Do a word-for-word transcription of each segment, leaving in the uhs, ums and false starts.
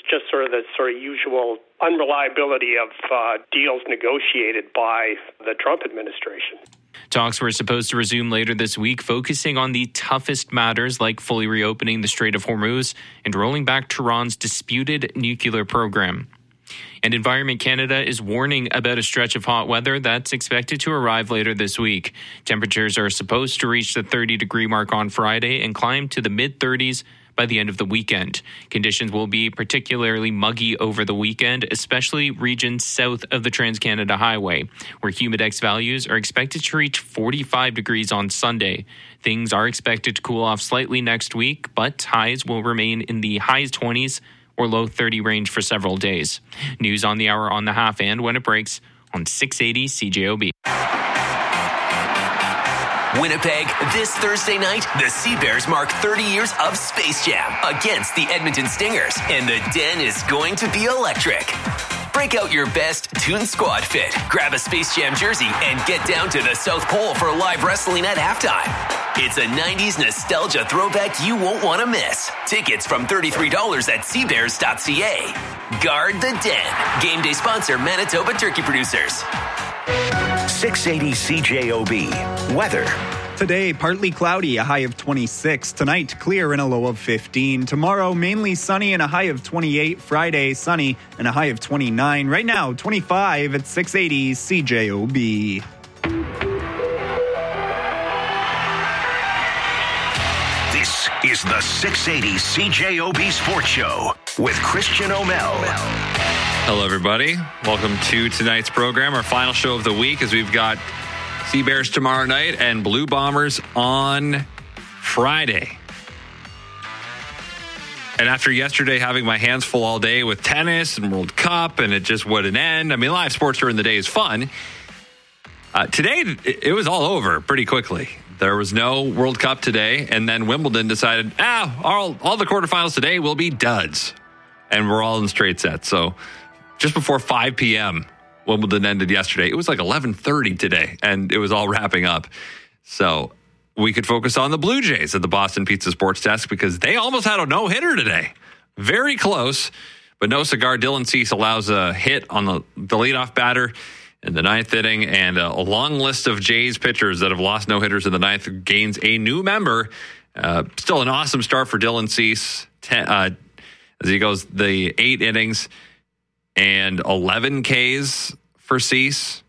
just sort of the sort of usual unreliability of uh, deals negotiated by the Trump administration. Talks were supposed to resume later this week, focusing on the toughest matters like fully reopening the Strait of Hormuz and rolling back Tehran's disputed nuclear program. And Environment Canada is warning about a stretch of hot weather that's expected to arrive later this week. Temperatures are supposed to reach the thirty-degree mark on Friday and climb to the mid-thirties by the end of the weekend. Conditions will be particularly muggy over the weekend, especially regions south of the Trans-Canada Highway, where humidex values are expected to reach forty-five degrees on Sunday. Things are expected to cool off slightly next week, but highs will remain in the high twenties or low thirty range for several days. News on the hour on the half and when it breaks on six eighty C J O B. Winnipeg, this Thursday night, the Sea Bears mark thirty years of Space Jam against the Edmonton Stingers, and the Den is going to be electric. Break out your best Toon Squad fit, grab a Space Jam jersey, and get down to the South Pole for live wrestling at halftime. It's a nineties nostalgia throwback you won't want to miss. Tickets from thirty-three dollars at sea bears dot c a. Guard the Den. Game day sponsor, Manitoba Turkey Producers. six eighty C J O B. Weather. Today, partly cloudy, a high of twenty-six. Tonight, clear and a low of fifteen. Tomorrow, mainly sunny and a high of twenty-eight. Friday, sunny and a high of twenty-nine. Right now, twenty-five at six eighty C J O B. This is the six eighty C J O B Sports Show with Christian O'Mell. Hello, everybody. Welcome to tonight's program, our final show of the week, as we've got Sea Bears tomorrow night and Blue Bombers on Friday. And after yesterday having my hands full all day with tennis and World Cup, and it just wouldn't end. I mean, live sports during the day is fun. Uh, today, it was all over pretty quickly. There was no World Cup today, and then Wimbledon decided, ah, all, all the quarterfinals today will be duds. And we're all in straight sets. So just before five p.m., Wimbledon ended yesterday. It was like eleven thirty today, and it was all wrapping up. So we could focus on the Blue Jays at the Boston Pizza Sports Desk because they almost had a no-hitter today. Very close, but no cigar. Dylan Cease allows a hit on the, the leadoff batter in the ninth inning, and a, a long list of Jays pitchers that have lost no-hitters in the ninth gains a new member. Uh, still an awesome start for Dylan Cease ten, uh, as he goes the eight innings and eleven Ks for Cease.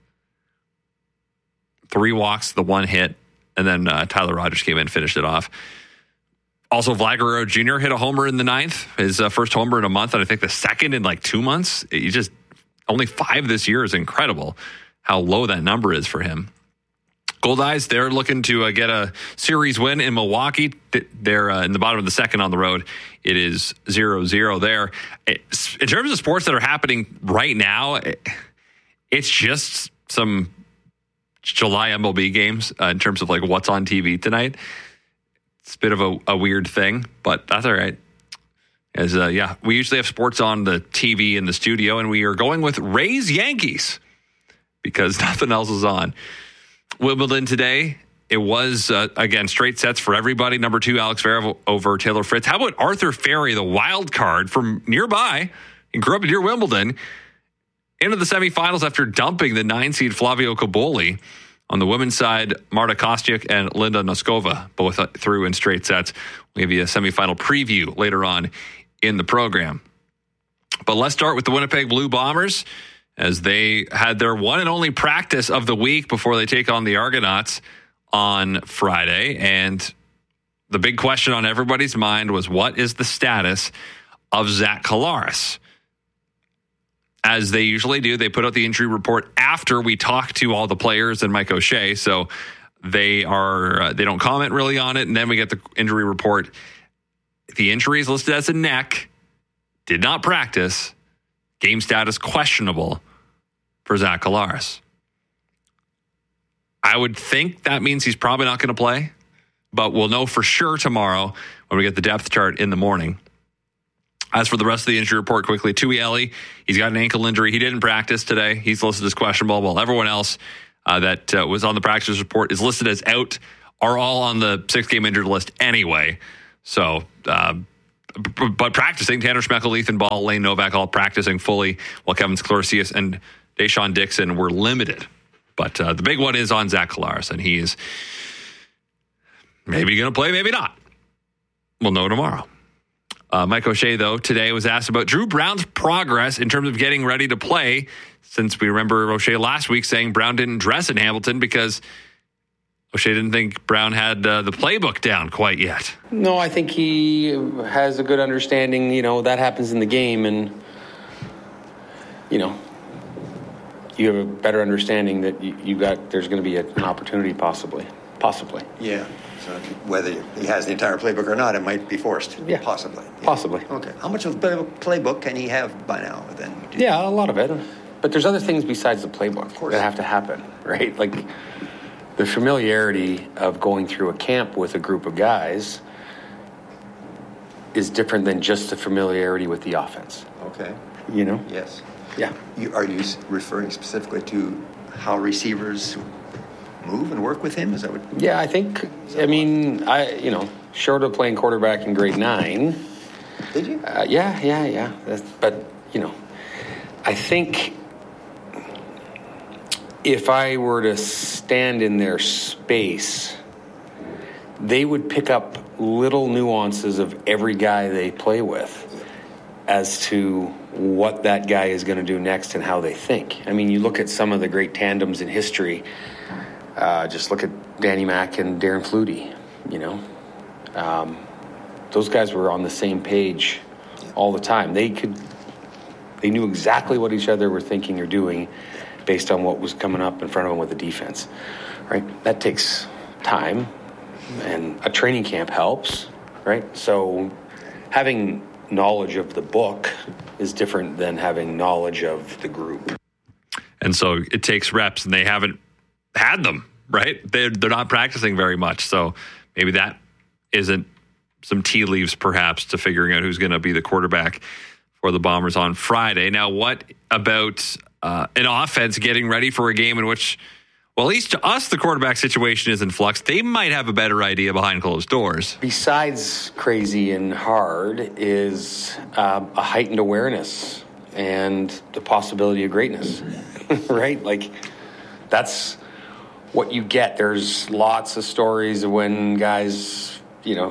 Three walks, the one hit, and then uh, Tyler Rogers came in and finished it off. Also, Vlad Guerrero Junior hit a homer in the ninth, his uh, first homer in a month, and I think the second in like two months. He just only five this year is incredible how low that number is for him. Goldeyes, they're looking to uh, get a series win in Milwaukee. They're uh, in the bottom of the second on the road. It is zero zero there. It's, in terms of sports that are happening right now, it, it's just some July M L B games uh, in terms of like what's on T V tonight. It's a bit of a, a weird thing, but that's all right. As uh, yeah, we usually have sports on the T V in the studio, and we are going with Rays Yankees because nothing else is on. Wimbledon today, it was, uh, again, straight sets for everybody. Number two, Alex Zverev over Taylor Fritz. How about Arthur Ferry, the wild card from nearby, and grew up near Wimbledon, into the semifinals after dumping the nine-seed Flavio Cobolli. On the women's side, Marta Kostyuk and Linda Noskova, both through in straight sets. We'll give you a semifinal preview later on in the program. But let's start with the Winnipeg Blue Bombers, as they had their one and only practice of the week before they take on the Argonauts on Friday. And the big question on everybody's mind was, what is the status of Zach Collaros? As they usually do, they put out the injury report after we talk to all the players and Mike O'Shea. So they are uh, they don't comment really on it. And then we get the injury report. The injury is listed as a neck. Did not practice. Game status questionable for Zach Collaros. I would think that means he's probably not going to play, but we'll know for sure tomorrow when we get the depth chart in the morning. As for the rest of the injury report, quickly, Tui Eli, he's got an ankle injury. He didn't practice today. He's listed as questionable, while everyone else uh, that uh, was on the practice report is listed as out, are all on the six-game injured list anyway. So uh, but practicing. Tanner Schmeckel, Ethan Ball, Lane Novak all practicing fully, while Kevin Sclorsius and Deshaun Dixon were limited. But uh, the big one is on Zach Collaros, and he is maybe going to play, maybe not. We'll know tomorrow. Uh, Mike O'Shea, though, today was asked about Drew Brown's progress in terms of getting ready to play, since we remember O'Shea last week saying Brown didn't dress in Hamilton because O'Shea didn't think Brown had uh, the playbook down quite yet. No, I think he has a good understanding. You know, that happens in the game, and, you know, you have a better understanding that you, you got, there's going to be a, an opportunity possibly. Possibly. Yeah. So whether he has the entire playbook or not, it might be forced. Yeah. Possibly. Yeah. Possibly. Okay. How much of the playbook can he have by now then? Yeah, a lot of it. But there's other things besides the playbook of course. that have to happen, right? Like the familiarity of going through a camp with a group of guys is different than just the familiarity with the offense. Okay. You know? Yes. Yeah. You, are you referring specifically to how receivers move and work with him? Is that what? Yeah, I think, I mean, I, you know, short of playing quarterback in grade nine. Did you? Uh, yeah, yeah, yeah. That's, but, you know, I think if I were to stand in their space, they would pick up little nuances of every guy they play with as to what that guy is going to do next and how they think. I mean, you look at some of the great tandems in history. Uh, just look at Danny Mack and Darren Flutie, you know. Um, those guys were on the same page all the time. They could, they knew exactly what each other were thinking or doing based on what was coming up in front of them with the defense, right? That takes time, and a training camp helps, right? So having knowledge of the book is different than having knowledge of the group. And so it takes reps, and they haven't had them, right? They're, they're not practicing very much. So maybe that isn't some tea leaves, perhaps, to figuring out who's going to be the quarterback for the Bombers on Friday. Now, what about uh, an offense getting ready for a game in which, well, at least to us, the quarterback situation is in flux? They might have a better idea behind closed doors. Besides crazy and hard is uh, a heightened awareness and the possibility of greatness, right? Like, that's what you get. There's lots of stories of when guys, you know,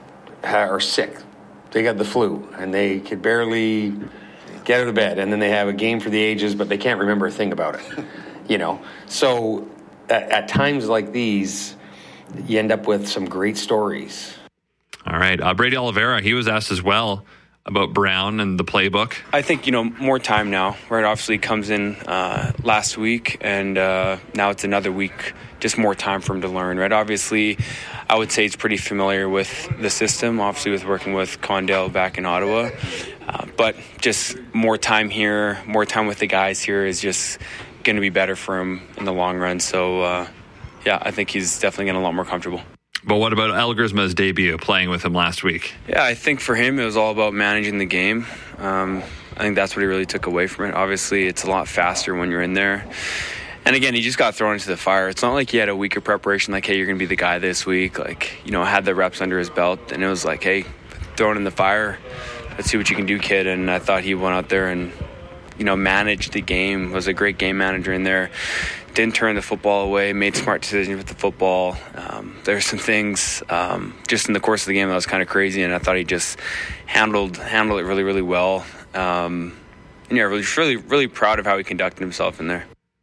are sick. They got the flu and they could barely get out of bed, and then they have a game for the ages, but they can't remember a thing about it, you know. So at, at times like these, you end up with some great stories. All right. Uh, Brady Oliveira, he was asked as well about Brown and the playbook. I think, you know, more time now, right? Obviously comes in uh, last week, and uh, now it's another week, just more time for him to learn, right? Obviously, I would say he's pretty familiar with the system, obviously with working with Condell back in Ottawa. Uh, but just more time here, more time with the guys here is just going to be better for him in the long run. So, uh, yeah, I think he's definitely getting a lot more comfortable. But what about Elgersma's debut, playing with him last week? Yeah, I think for him it was all about managing the game. Um, I think that's what he really took away from it. Obviously, it's a lot faster when you're in there. And again, he just got thrown into the fire. It's not like he had a week of preparation, like, hey, you're going to be the guy this week. Like, you know, had the reps under his belt, and it was like, hey, throw it in the fire. Let's see what you can do, kid. And I thought he went out there and, you know, managed the game, was a great game manager in there. Didn't turn the football away, made smart decisions with the football. Um, there's some things um, just in the course of the game that was kind of crazy, and I thought he just handled handled it really, really well. Um, and yeah, really, really, really proud of how he conducted himself in there.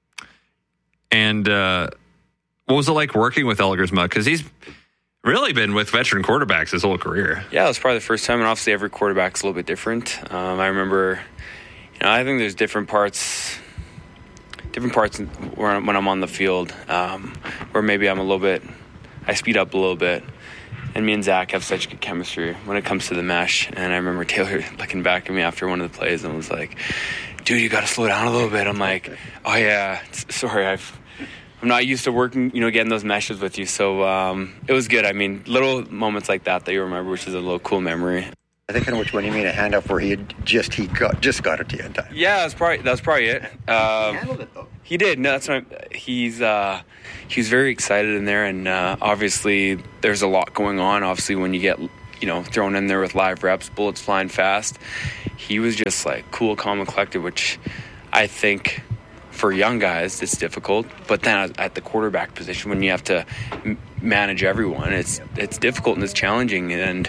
And uh, what was it like working with Elgersma? Because he's really been with veteran quarterbacks his whole career. Yeah, it was probably the first time, and obviously every quarterback's a little bit different. Um, I remember, you know, I think there's different parts... different parts where, when I'm on the field, um, where maybe I'm a little bit, I speed up a little bit. And me and Zach have such good chemistry when it comes to the mesh. And I remember Taylor looking back at me after one of the plays and was like, dude, you got to slow down a little bit. I'm like, oh yeah, sorry, I've, I'm not used to working, you know, getting those meshes with you. So um, it was good. I mean, little moments like that that you remember, which is a little cool memory. I think I know which one you mean, a handoff where he had just he got just got it to you in time. Yeah, that's probably that's probably it. Um, he handled it though. He did. No, that's not. He's uh, he was very excited in there, and uh, obviously there's a lot going on. Obviously, when you get you you know, thrown in there with live reps, bullets flying fast. He was just like cool, calm, and collected, which I think for young guys it's difficult. But then at the quarterback position, when you have to m- manage everyone, it's it's difficult and it's challenging. And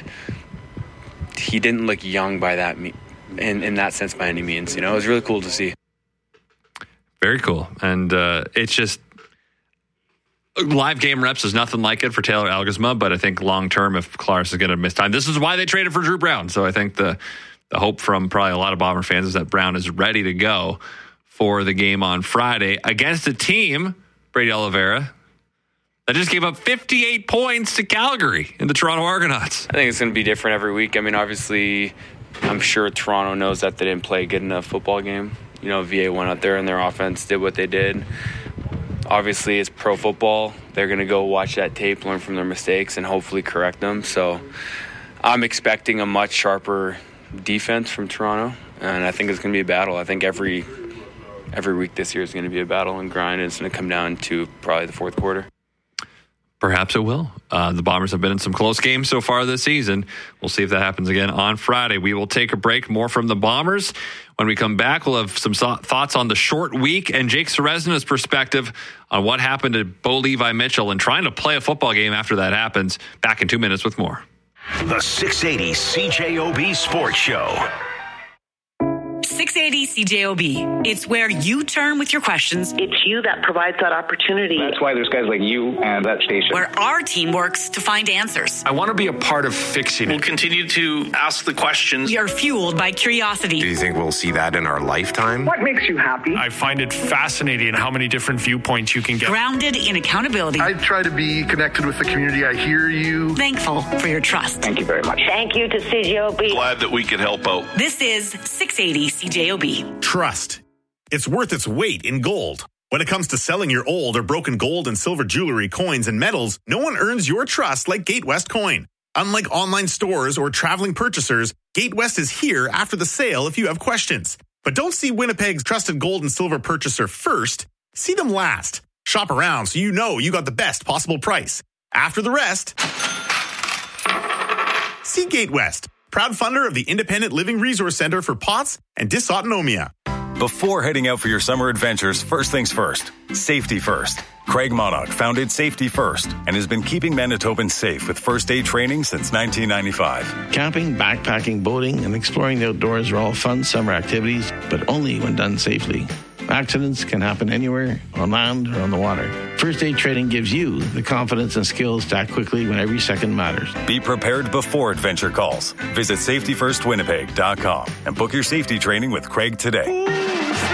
he didn't look young by that me- in in that sense by any means. You know, it was really cool to see. Very cool, and uh, it's just. Live game reps is nothing like it for Taylor Algesma, but I think long term, if Collaros is going to miss time, this is why they traded for Drew Brown. So I think the the hope from probably a lot of Bomber fans is that Brown is ready to go for the game on Friday against a team, Brady Oliveira, that just gave up fifty-eight points to Calgary in the Toronto Argonauts. I think it's going to be different every week. I mean, obviously, I'm sure Toronto knows that they didn't play a good enough football game. You know, V A went out there and their offense did what they did. Obviously, it's pro football. They're going to go watch that tape, learn from their mistakes, and hopefully correct them. So I'm expecting a much sharper defense from Toronto, and I think it's going to be a battle. I think every every week this year is going to be a battle and grind, and it's going to come down to probably the fourth quarter. Perhaps it will. Uh, the Bombers have been in some close games so far this season. We'll see if that happens again on Friday. We will take a break. More from the Bombers. When we come back, we'll have some so- thoughts on the short week and Jake Seresna's perspective on what happened to Bo Levi Mitchell and trying to play a football game after that happens. Back in two minutes with more. The six eighty C J O B Sports Show. six eighty C J O B. It's where you turn with your questions. It's you that provides that opportunity. That's why there's guys like you and that station. Where our team works to find answers. I want to be a part of fixing it. We'll continue to ask the questions. We are fueled by curiosity. Do you think we'll see that in our lifetime? What makes you happy? I find it fascinating how many different viewpoints you can get. Grounded in accountability. I try to be connected with the community. I hear you. Thankful for your trust. Thank you very much. Thank you to C J O B. Glad that we could help out. This is six eighty C J O B. Trust. It's worth its weight in gold. When it comes to selling your old or broken gold and silver jewelry, coins, and metals, no one earns your trust like Gatewest Coin. Unlike online stores or traveling purchasers, Gatewest is here after the sale if you have questions. But don't see Winnipeg's trusted gold and silver purchaser first. See them last. Shop around so you know you got the best possible price. After the rest, see Gatewest, proud funder of the Independent Living Resource Center for P O T S and Dysautonomia. Before heading out for your summer adventures, first things first, safety first. Craig Monarch founded Safety First and has been keeping Manitobans safe with first aid training since nineteen ninety-five. Camping, backpacking, boating, and exploring the outdoors are all fun summer activities, but only when done safely. Accidents can happen anywhere, on land or on the water. First aid training gives you the confidence and skills to act quickly when every second matters. Be prepared before adventure calls. Visit safety first winnipeg dot com and book your safety training with Craig today.